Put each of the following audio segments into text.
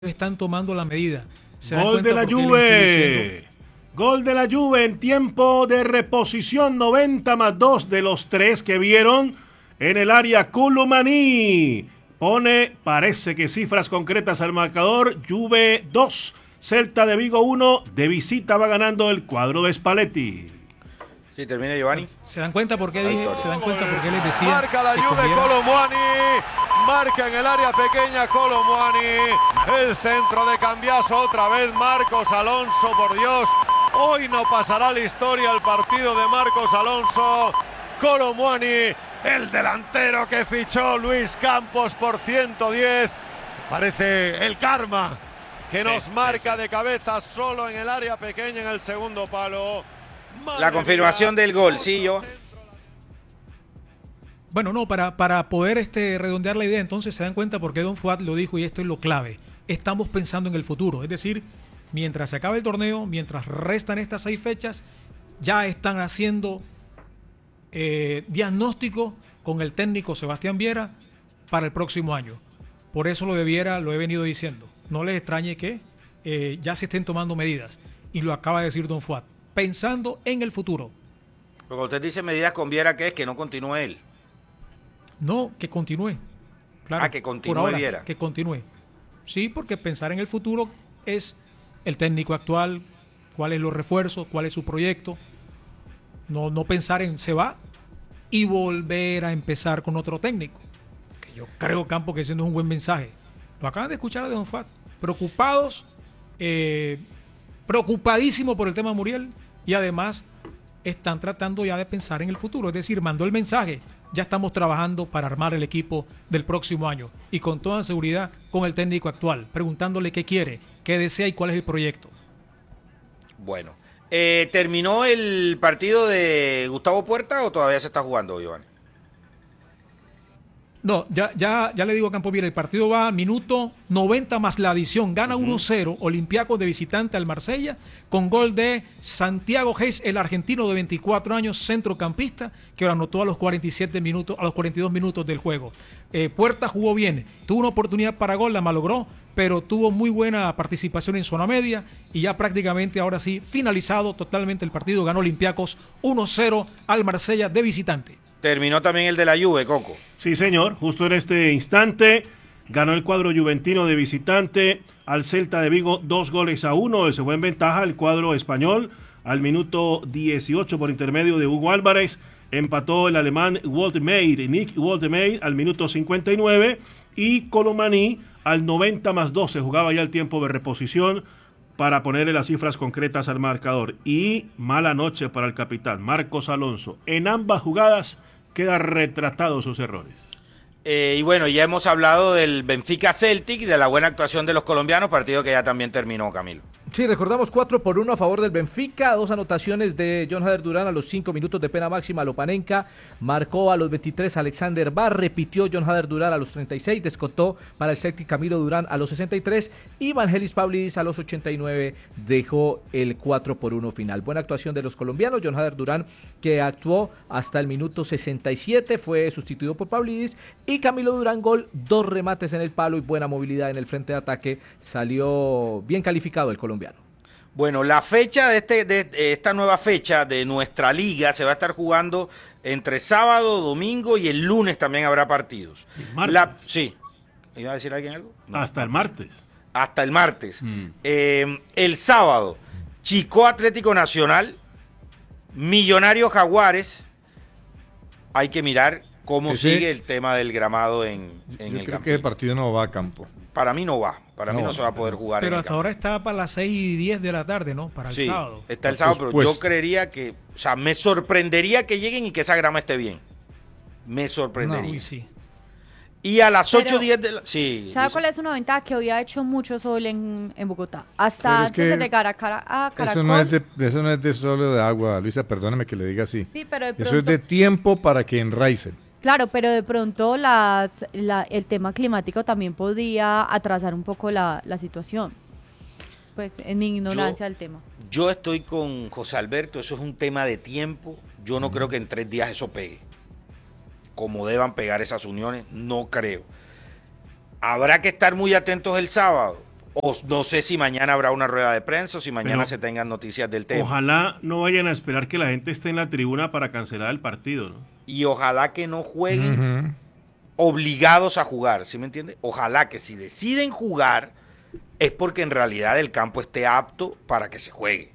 están tomando la medida. Gol de la Juve. Gol de la Juve en tiempo de reposición, 90+2 de los 3 que vieron en el área. Colomani pone, parece que cifras concretas al marcador. Juve 2, Celta de Vigo 1. De visita va ganando el cuadro de Spalletti. Sí, termina Giovanni. ¿Se dan cuenta por qué dije? ¿Se dan cuenta por qué les decía? Marca la Juve, Colomani. Marca en el área pequeña Colomani. El centro de Cambiaso otra vez Marcos Alonso, por Dios. Hoy no pasará la historia el partido de Marcos Alonso. Colomani, el delantero que fichó Luis Campos por 110. Parece el karma que nos marca de cabeza solo en el área pequeña en el segundo palo. La confirmación del gol, sí, yo. Bueno, no, para poder redondear la idea, entonces se dan cuenta porque Don Fuad lo dijo y esto es lo clave. Estamos pensando en el futuro, es decir, mientras se acabe el torneo, mientras restan estas 6 fechas, ya están haciendo diagnóstico con el técnico Sebastián Viera para el próximo año. Por eso lo he venido diciendo. No les extrañe que ya se estén tomando medidas. Y lo acaba de decir Don Fuad, pensando en el futuro. Porque usted dice medidas con Viera, ¿qué es? Que no continúe él. No, que continúe. Claro, que continúe por ahora, Viera. que continúe. Sí, porque pensar en el futuro es el técnico actual, cuál es los refuerzos, cuál es su proyecto. No pensar en se va y volver a empezar con otro técnico. Que yo creo, Campo, que ese no es un buen mensaje. Lo acaban de escuchar de Don Fuad. Preocupadísimo por el tema Muriel y además están tratando ya de pensar en el futuro. Es decir, mandó el mensaje. Ya estamos trabajando para armar el equipo del próximo año y con toda seguridad con el técnico actual, preguntándole qué quiere, qué desea y cuál es el proyecto. Bueno, ¿terminó el partido de Gustavo Puerta o todavía se está jugando, Giovanni? No, ya le digo a Campo, mira, el partido va a minuto 90 más la adición. Gana 1-0 Olympiacos de visitante al Marsella con gol de Santiago Geis, el argentino de 24 años, centrocampista, que ahora anotó a los 42 minutos del juego. Puerta jugó bien, tuvo una oportunidad para gol, la malogró, pero tuvo muy buena participación en zona media y ya prácticamente ahora sí, finalizado totalmente el partido, ganó Olympiacos 1-0 al Marsella de visitante. Terminó también el de la Juve, Coco. Sí, señor, justo en este instante ganó el cuadro juventino de visitante al Celta de Vigo 2-1. Se fue en ventaja el cuadro español al minuto 18 por intermedio de Hugo Álvarez. Empató el alemán Nick Woltemade al minuto 59 y Colomani al 90+2. Se jugaba ya el tiempo de reposición para ponerle las cifras concretas al marcador. Y mala noche para el capitán Marcos Alonso. En ambas jugadas queda retratado sus errores. Y bueno, ya hemos hablado del Benfica Celtic y de la buena actuación de los colombianos, partido que ya también terminó, Camilo. Sí, recordamos 4-1 a favor del Benfica, 2 anotaciones de John Hader Durán a los 5 minutos de pena máxima, Lopanenka marcó a los 23 Alexander Barr, repitió John Hader Durán a los 36, descontó para el Celtic Camilo Durán a los 63 y Vangelis Pavlidis a los 89 dejó el 4-1 final. Buena actuación de los colombianos, John Hader Durán que actuó hasta el minuto 67, fue sustituido por Pavlidis y Camilo Durán gol, 2 remates en el palo y buena movilidad en el frente de ataque, salió bien calificado el colombiano. Bueno, la fecha de esta nueva fecha de nuestra liga se va a estar jugando entre sábado, domingo y el lunes también habrá partidos. ¿El martes? Sí. ¿Iba a decir alguien algo? No. Hasta el martes. Hasta el martes. El sábado, Chicó Atlético Nacional, Millonarios Jaguares. Hay que mirar cómo sigue el tema del gramado en el campo. Creo campo. que el partido no va a campo. Para mí no va. Para mí no se va a poder jugar. Pero en el hasta campo. ahora está para las 6:10 de la tarde, ¿no? Para el sábado. Está el sábado, pero yo creería que, o sea, me sorprendería que lleguen y que esa grama esté bien. Me sorprendería. No, sí. Y a las 8:10 de la... Sí. ¿Sabe cuál es una ventaja? Que hoy ha hecho mucho sol en Bogotá. Hasta antes de llegar a Caracol. Eso no es de solo de agua, Luisa, perdóname que le diga así. Sí, pero de pronto, eso es de tiempo para que enraicen. Claro, pero de pronto el tema climático también podría atrasar un poco la situación. Pues en mi ignorancia del tema. Yo estoy con José Alberto, eso es un tema de tiempo. Yo no creo que en 3 días eso pegue. Como deban pegar esas uniones, no creo. Habrá que estar muy atentos el sábado, O no sé si mañana habrá una rueda de prensa o si mañana Pero se tengan noticias del tema. Ojalá no vayan a esperar que la gente esté en la tribuna para cancelar el partido, ¿no? Y ojalá que no jueguen Ujú. obligados a jugar, ¿sí me entiende? Ojalá que si deciden jugar es porque en realidad el campo esté apto para que se juegue.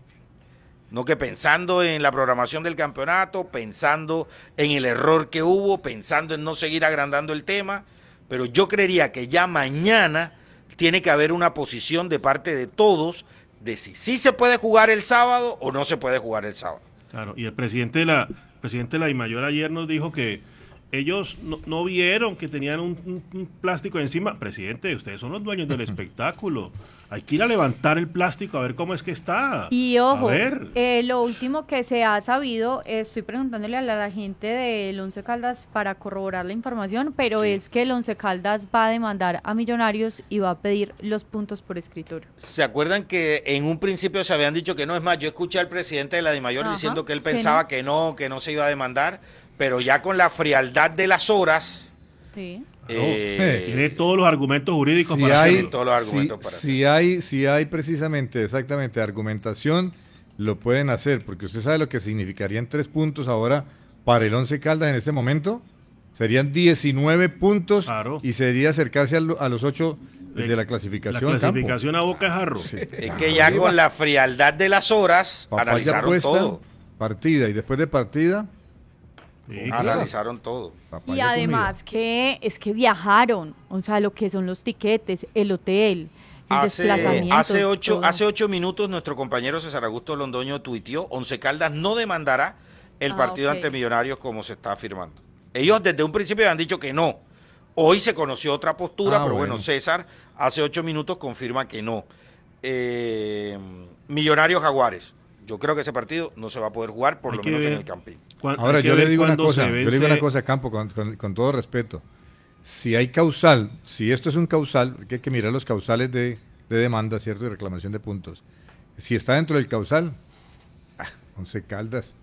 No que pensando en la programación del campeonato, pensando en el error que hubo, pensando en no seguir agrandando el tema, pero yo creería que ya mañana tiene que haber una posición de parte de todos de si sí se puede jugar el sábado o no se puede jugar el sábado. Claro, y el presidente de la DIMAYOR ayer nos dijo que ellos no vieron que tenían un plástico encima. Presidente, ustedes son los dueños del espectáculo. Hay que ir a levantar el plástico a ver cómo es que está. Y ojo, A ver. lo último que se ha sabido, estoy preguntándole a la gente del Once Caldas para corroborar la información, pero es que el Once Caldas va a demandar a Millonarios y va a pedir los puntos por escritorio. ¿Se acuerdan que en un principio se habían dicho que no? Es más, yo escuché al presidente de la DIMAYOR Ajá, diciendo que él que pensaba que no se iba a demandar, pero ya con la frialdad de las horas... Sí. Tiene todos los argumentos jurídicos Si para hay, hacerlo. todos los argumentos para si hay precisamente, exactamente, argumentación, lo pueden hacer, porque usted sabe lo que significarían 3 puntos ahora para el Once Caldas en este momento. Serían 19 puntos Claro. y sería acercarse a los 8 de la clasificación. La clasificación a boca de jarro. Sí. Es que ya con la frialdad de las horas Papaya analizaron puesta, todo. partida y después de partida, Sí, Analizaron todo. Y además que es que viajaron, o sea, lo que son los tiquetes, el hotel, el desplazamiento. Hace 8 minutos nuestro compañero César Augusto Londoño tuiteó, Once Caldas no demandará el partido ok. ante Millonarios como se está afirmando. Ellos desde un principio han dicho que no. Hoy se conoció otra postura, pero bueno, César hace 8 minutos confirma que no. Millonarios Jaguares. Yo creo que ese partido no se va a poder jugar, por Hay lo que menos en ver. el Campín. Ahora Hay que yo le ver digo una cuándo cosa, se yo le vence- digo una cosa, Campo, con todo respeto. Si hay causal, si esto es un causal, hay que mirar los causales de demanda, ¿cierto? Y reclamación de puntos. Si está dentro del causal, Once Caldas.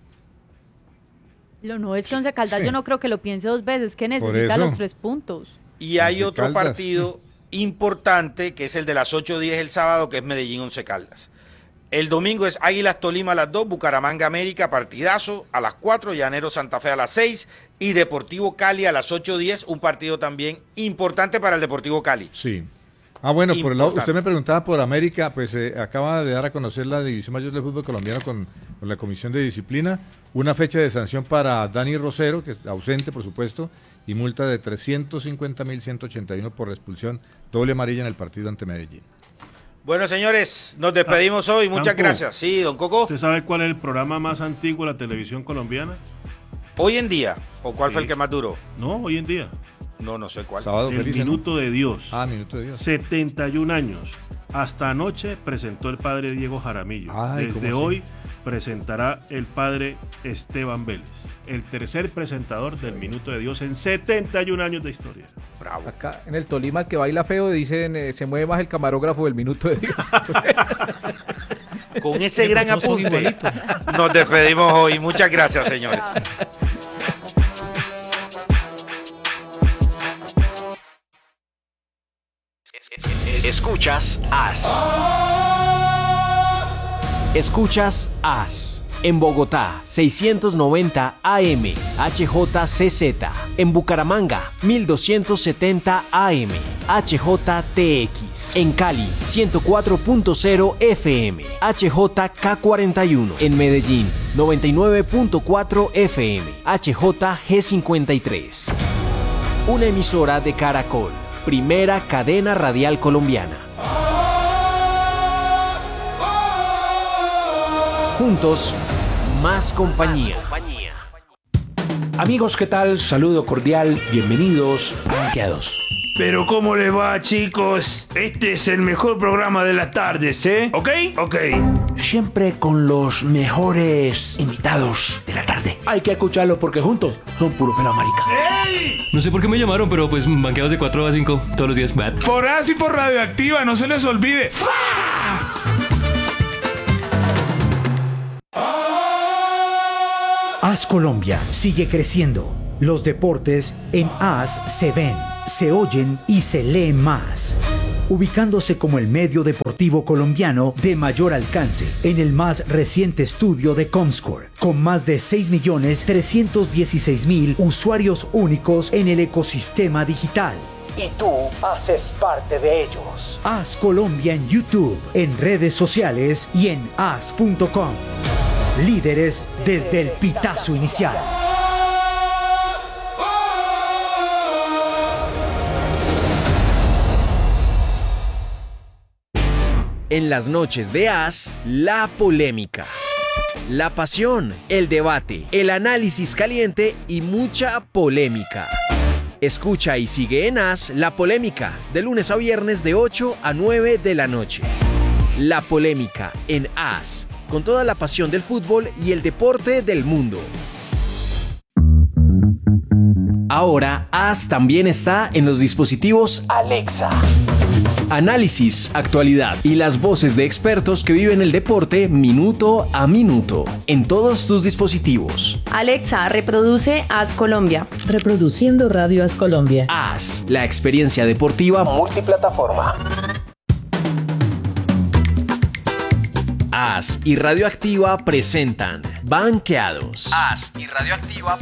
Lo no es que Once Caldas Sí. yo no creo que lo piense 2 veces, que Por necesita eso. los 3 puntos. Y hay Once otro Caldas. partido importante, que es el de las 8:10 el sábado, que es Medellín Once Caldas. El domingo es Águilas Tolima a las 2, Bucaramanga América, partidazo a las 4, Llanero Santa Fe a las 6 y Deportivo Cali a las 8:10, un partido también importante para el Deportivo Cali. Sí. Ah, bueno, por el lado, Importante. usted me preguntaba por América, pues acaba de dar a conocer la División Mayor del Fútbol Colombiano con la Comisión de Disciplina, una fecha de sanción para Dani Rosero, que es ausente, por supuesto, y multa de 350.181 por expulsión doble amarilla en el partido ante Medellín. Bueno, señores, nos despedimos hoy. Muchas Campo. gracias. Sí, don Coco. ¿Usted sabe cuál es el programa más antiguo de la televisión colombiana? Hoy en día, ¿o cuál fue Sí. el que más duró? No, hoy en día. No sé cuál. Sábado El feliz, ¿no? Minuto de Dios. Ah, Minuto de Dios. 71 años. Hasta anoche presentó el padre Diego Jaramillo. Ay, Desde ¿cómo hoy presentará el padre Esteban Vélez, el tercer presentador del Minuto de Dios en 71 años de historia. Bravo. Acá en el Tolima, el que baila feo, dicen, se mueve más el camarógrafo del Minuto de Dios. Con ese gran No son apunte, igualitos. nos despedimos hoy. Muchas gracias, señores. Escuchas AS. Escuchas AS. En Bogotá, 690 AM, HJCZ. En Bucaramanga, 1270 AM, HJTX. En Cali, 104.0 FM, HJK41. En Medellín, 99.4 FM, HJG53. Una emisora de Caracol, primera cadena radial colombiana. Juntos, más compañía. Amigos, ¿qué tal? Saludo cordial, bienvenidos a Banqueados. Pero ¿cómo les va, chicos? Este es el mejor programa de las tardes, ¿eh? ¿Ok? Ok. Siempre con los mejores invitados de la tarde. Hay que escucarlos porque juntos son puro pela marica. ¡Ey! No sé por qué me llamaron, pero pues banqueados de 4 a 5 todos los días. Por AS y por Radioactiva, no se les olvide. AS Colombia sigue creciendo. Los deportes en AS se ven, se oyen y se leen más. ubicándose como el medio deportivo colombiano de mayor alcance en el más reciente estudio de Comscore, con más de 6.316.000 usuarios únicos en el ecosistema digital. Y tú haces parte de ellos. Haz Colombia en YouTube, en redes sociales y en haz.com. Líderes desde el pitazo inicial. En las noches de Haz, la polémica, la pasión, el debate, el análisis caliente y mucha polémica. Escucha y sigue en Haz La Polémica, de lunes a viernes de 8 a 9 de la noche. La Polémica en Haz, con toda la pasión del fútbol y el deporte del mundo. Ahora, Haz también está en los dispositivos Alexa. Análisis, actualidad y las voces de expertos que viven el deporte minuto a minuto en todos tus dispositivos. Alexa, reproduce Haz Colombia. Reproduciendo Radio Haz Colombia. Haz, la experiencia deportiva multiplataforma. Haz y Radioactiva presentan Banqueados. Haz y Radioactiva